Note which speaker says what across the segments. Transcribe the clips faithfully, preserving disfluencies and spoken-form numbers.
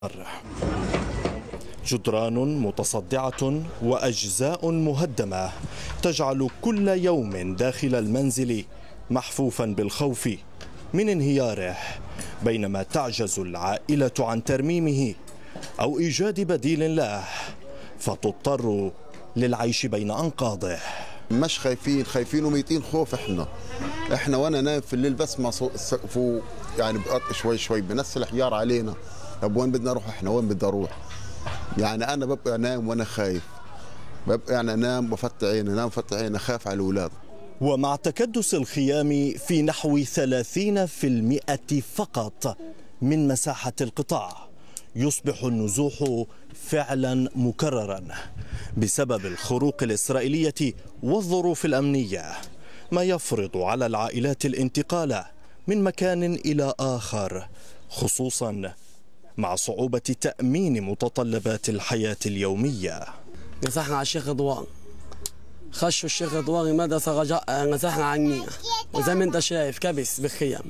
Speaker 1: جدران متصدعة وأجزاء مهدمة تجعل كل يوم داخل المنزل محفوفا بالخوف من انهياره، بينما تعجز العائلة عن ترميمه أو إيجاد بديل له، فتضطر للعيش بين أنقاضه.
Speaker 2: مش خايفين خايفين وميتين خوف. احنا احنا وانا نايم في الليل بسمع فوق يعني بقط شوي شوي بنزل حجار علينا. طب وين بدنا نروح؟ احنا وين بدنا نروح؟ يعني انا ببقى نايم وانا خايف، ببقى يعني انام وفتح عيني، انام وفتح عيني، خاف على الاولاد.
Speaker 1: ومع تكدس الخيام في نحو ثلاثين بالمئة فقط من مساحة القطاع، يصبح النزوح فعلا مكررا بسبب الخروق الإسرائيلية والظروف الأمنية، ما يفرض على العائلات الانتقال من مكان إلى آخر، خصوصا مع صعوبة تأمين متطلبات الحياة اليومية.
Speaker 3: نزحنا على الشيخ رضوان، خشوا الشيخ رضوان مدرسة رجاء، نزحنا عني وزي ما انت شايف كبس بالخيام.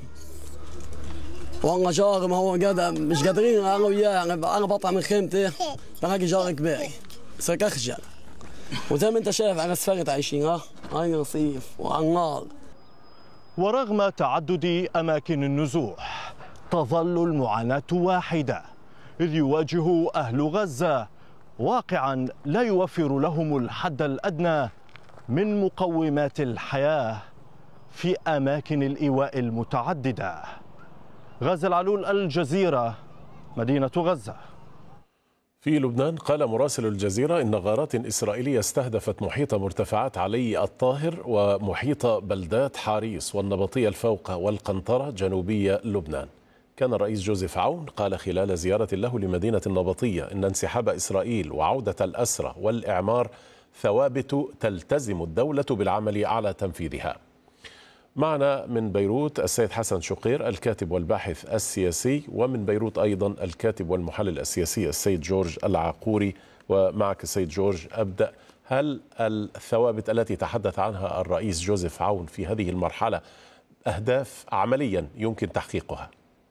Speaker 3: والله جار ما هو قادر مش قادرين انا وياه، انا بطلع من خيمتي بلاقي جار كبير صرت اخجل. وزي ما انت شايف على اسفلت عايشين، ها هاي رصيف وعنار.
Speaker 1: ورغم تعدد أماكن النزوح تظل المعاناة واحدة، إذ يواجه أهل غزة واقعا لا يوفر لهم الحد الأدنى من مقومات الحياة في أماكن الإيواء المتعددة. غازي العلول، الجزيرة، مدينة غزة.
Speaker 4: في لبنان قال مراسل الجزيرة إن غارات إسرائيلية استهدفت محيط مرتفعات علي الطاهر ومحيط بلدات حاريس والنبطية الفوقة والقنطرة جنوبية لبنان. كان الرئيس جوزيف عون قال خلال زيارة له لمدينة النبطية إن انسحاب إسرائيل وعودة الأسرى والإعمار ثوابت تلتزم الدولة بالعمل على تنفيذها. معنا من بيروت السيد حسن شقير الكاتب والباحث السياسي، ومن بيروت أيضا الكاتب والمحلل السياسي السيد جورج العقوري. ومعك السيد جورج أبدأ، هل الثوابت التي تحدث عنها الرئيس جوزيف عون في هذه المرحلة أهداف عمليا يمكن تحقيقها؟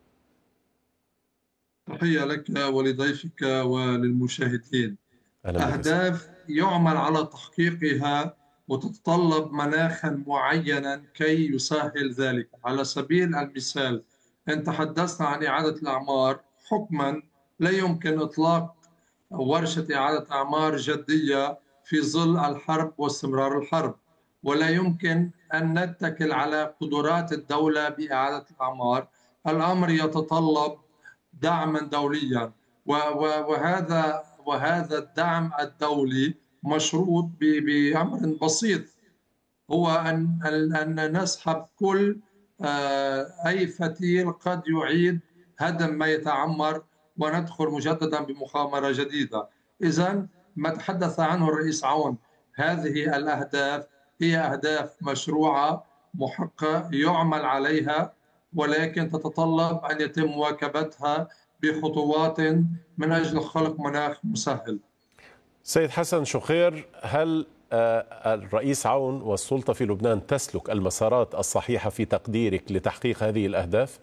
Speaker 5: تحية لك ولضيفك وللمشاهدين. أهداف يعمل على تحقيقها وتتطلب مناخا معينا كي يسهل ذلك. على سبيل المثال، إن تحدثنا عن إعادة الأعمار، حكما لا يمكن إطلاق ورشة إعادة أعمار جدية في ظل الحرب واستمرار الحرب، ولا يمكن أن نتكل على قدرات الدولة بإعادة الأعمار. الأمر يتطلب دعما دوليا، وهذا وهذا الدعم الدولي مشروط بأمر بسيط، هو أن أن نسحب كل أي فتيل قد يعيد هدم ما يتعمر وندخل مجددا بمغامرة جديدة. إذن ما تحدث عنه الرئيس عون، هذه الأهداف هي أهداف مشروعة محققة يعمل عليها، ولكن تتطلب أن يتم مواكبتها بخطوات من أجل خلق مناخ مسهل.
Speaker 4: سيد حسن شقير، هل الرئيس عون والسلطة في لبنان تسلك المسارات الصحيحة في تقديرك لتحقيق هذه الأهداف؟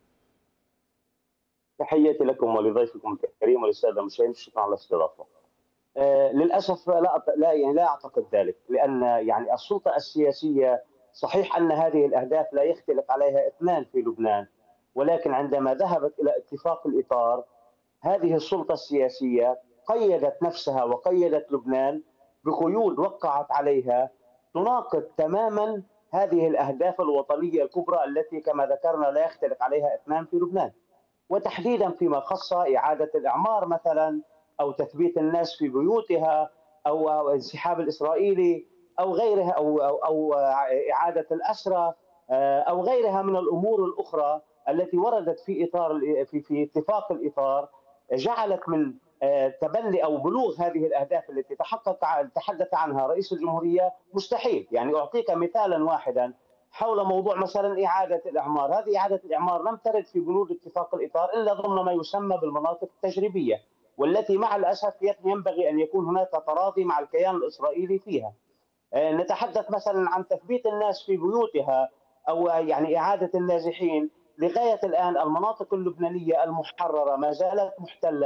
Speaker 6: تحياتي لكم ولضيفكم الكريم وللسادة المشاهدين، شكرا على الاستضافة. آه للأسف لا لا يعني لا أعتقد ذلك، لأن يعني السلطة السياسية صحيح أن هذه الأهداف لا يختلف عليها اثنان في لبنان، ولكن عندما ذهبت إلى اتفاق الإطار، هذه السلطة السياسية قيدت نفسها وقيدت لبنان بقيود وقعت عليها تناقض تماما هذه الأهداف الوطنية الكبرى التي كما ذكرنا لا يختلف عليها اثنان في لبنان، وتحديدا فيما خص إعادة الإعمار مثلا، أو تثبيت الناس في بيوتها، أو انسحاب الإسرائيلي، أو غيرها، أو, أو, أو إعادة الأسرى، أو غيرها من الأمور الأخرى التي وردت في إطار في, في اتفاق الإطار، جعلت من تبني أو بلوغ هذه الأهداف التي تحقق تحدث عنها رئيس الجمهورية مستحيل. يعني أعطيك مثالا واحدا حول موضوع مثلا إعادة الإعمار. هذه إعادة الإعمار لم ترد في بنود اتفاق الإطار إلا ضمن ما يسمى بالمناطق التجريبية، والتي مع الأسف ينبغي أن يكون هناك تراضي مع الكيان الإسرائيلي فيها. نتحدث مثلا عن تثبيت الناس في بيوتها، أو يعني إعادة النازحين. لغاية الآن المناطق اللبنانية المحررة ما زالت محتلة.